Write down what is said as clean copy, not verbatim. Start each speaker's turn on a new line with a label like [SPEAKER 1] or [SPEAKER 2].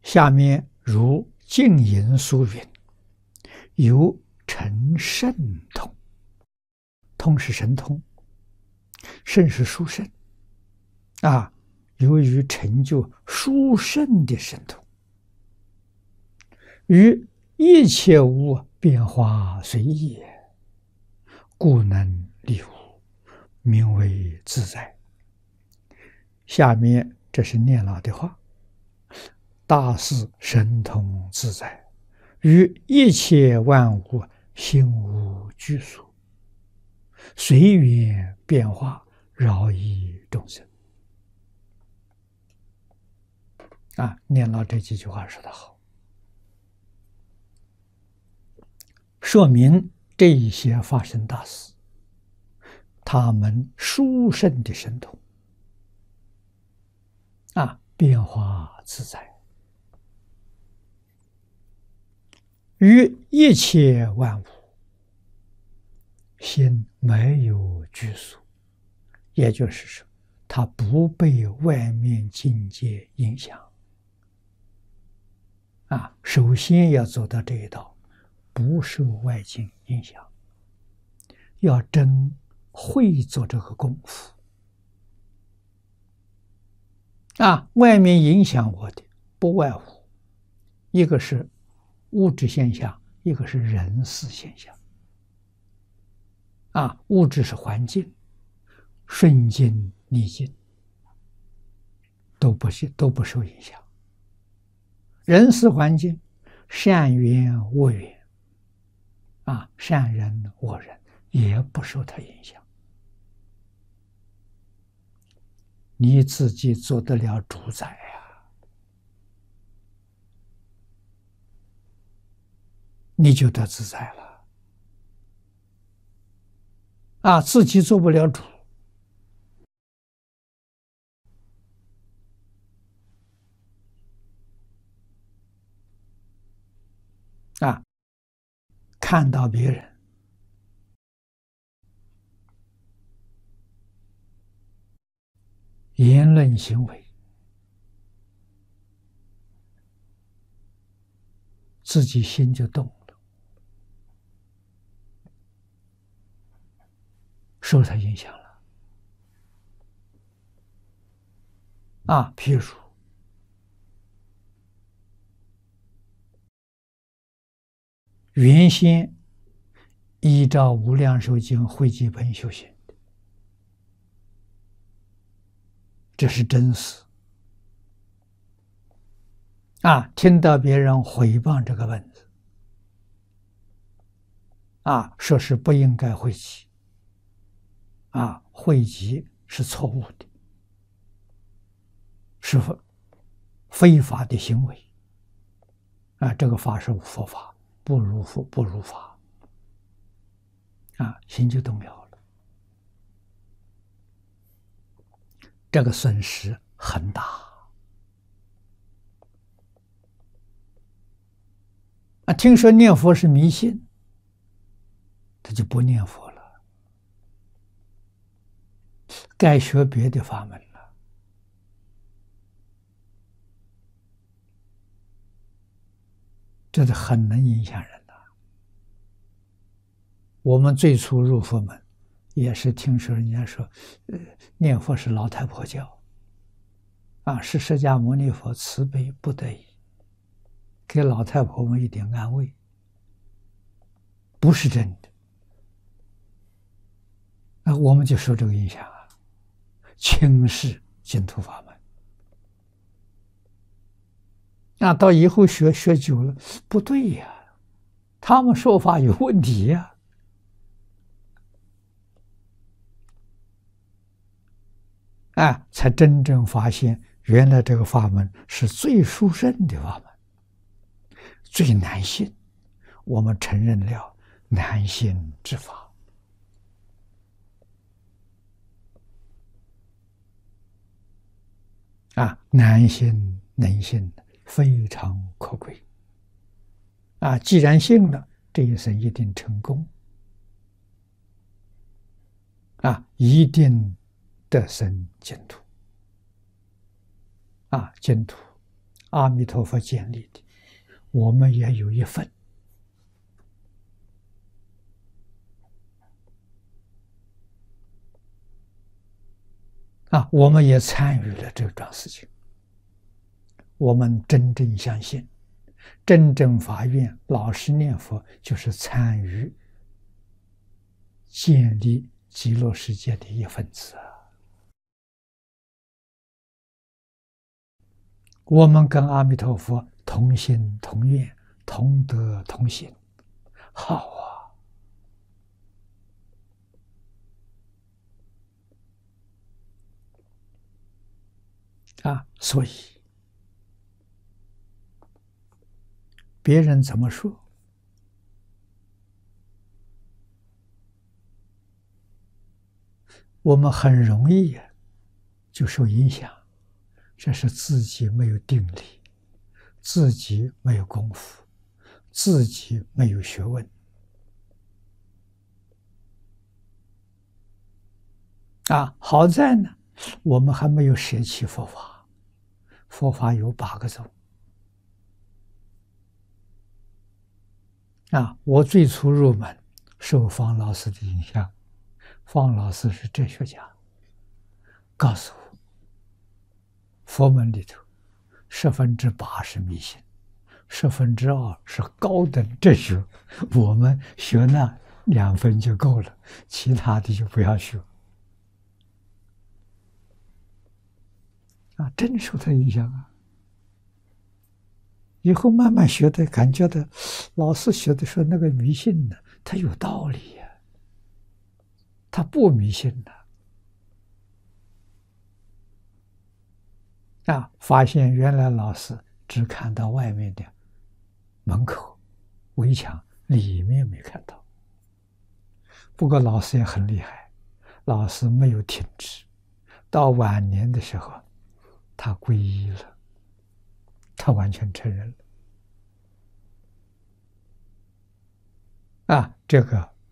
[SPEAKER 1] 下面如净言书云：“由成圣通。”通是神通，圣是殊胜啊。由于成就殊胜的神通，于一切无变化随意，故能离无，名为自在。下面这是念老的话：大士神通自在，于一切万物心无拘束，随缘变化，饶益众生。念老这几句话说得好，说明这一些法身大士，他们殊胜的神通变化自在，于一切万物心没有拘束，也就是说，他不被外面境界影响。首先要做到这一道，不受外境影响，要真会做这个功夫。外面影响我的不外乎一个是物质现象，一个是人事现象。物质是环境，顺境逆境都不受影响。人事环境，善缘恶缘善人恶人也不受它影响。你自己做得了主宰你就得自在了。自己做不了主，看到别人言论行为，自己心就动了，受它影响了。譬如原先依照无量寿经汇集本修行的，这是真实。听到别人毁谤这个本子，说是不应该汇集，汇集是错误的，是非法的行为，这个法是佛法，不如法，心就动摇了，这个损失很大。听说念佛是迷信，他就不念佛了，该学别的法门了。这是很能影响人的。我们最初入佛门，也是听说人家说，念佛是老太婆教，是释迦牟尼佛慈悲不得已，给老太婆们一点安慰，不是真的。我们就受这个影响轻视净土法门。到以后学久了，不对呀，他们说法有问题呀。才真正发现，原来这个法门是最殊胜的法门，最难信。我们承认了难信之法。难信能信非常可贵。既然信了，这一生一定成功。一定得生净土。净土阿弥陀佛建立的，我们也有一份。我们也参与了这桩事情。我们真正相信，真正发愿老实念佛，就是参与建立极乐世界的一份子。我们跟阿弥陀佛同心同愿，同德同行，好所以别人怎么说，我们很容易就受影响，这是自己没有定力，自己没有功夫，自己没有学问。好在呢，我们还没有舍弃佛法，佛法有8个宗。我最初入门受方老师的影响，方老师是哲学家，告诉我，佛门里头8%是迷信，2%是高等哲学，我们学那2分就够了，其他的就不要学。真受他影响以后慢慢学的，感觉到老师学的说那个迷信呢，他有道理呀，他不迷信的。发现原来老师只看到外面的门口围墙，里面没看到。不过老师也很厉害，老师没有停止，到晚年的时候，他皈依了，他完全承认了。这个